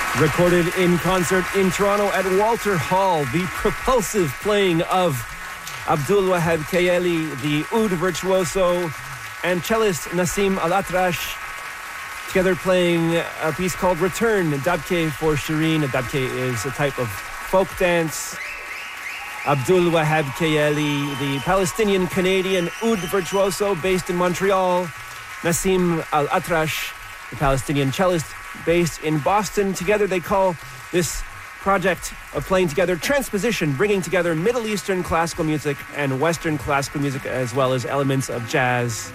Recorded in concert in Toronto at Walter Hall, the propulsive playing of Abdul Wahab Kayeli, the oud virtuoso, and cellist Nassim Al-Atrash, together playing a piece called Return, Dabke for Shireen. A Dabke is a type of folk dance. Abdul Wahab Kayeli, the Palestinian-Canadian oud virtuoso based in Montreal. Nassim Al-Atrash, the Palestinian cellist based in Boston. Together they call this project of playing together Transposition, bringing together Middle Eastern classical music and Western classical music, as well as elements of jazz.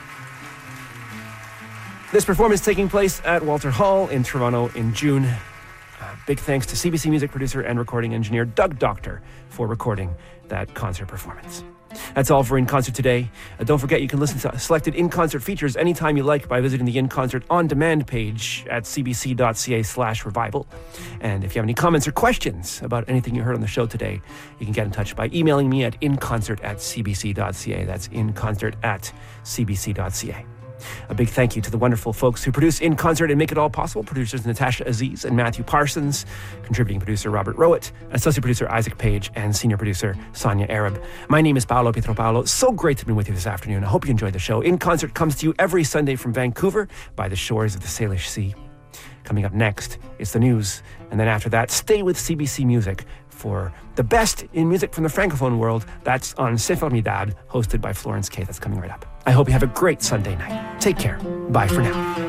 This performance taking place at Walter Hall in Toronto in June. Big thanks to CBC music producer and recording engineer Doug Doctor for recording that concert performance. That's all for In Concert today. Don't forget you can listen to selected In Concert features anytime you like by visiting the In Concert On Demand page at cbc.ca/revival. And if you have any comments or questions about anything you heard on the show today, you can get in touch by emailing me at inconcert@cbc.ca. That's inconcert@cbc.ca. A big thank you to the wonderful folks who produce In Concert and make it all possible. Producers Natasha Aziz and Matthew Parsons, contributing producer Robert Rowett, associate producer Isaac Page, and senior producer Sonia Arab. My name is Paolo Pietropalo. So great to be with you this afternoon. I hope you enjoyed the show. In Concert comes to you every Sunday from Vancouver by the shores of the Salish Sea. Coming up next is the news. And then after that, stay with CBC Music for the best in music from the Francophone world. That's on C'est Formidable, hosted by Florence Kay. That's coming right up. I hope you have a great Sunday night. Take care. Bye for now.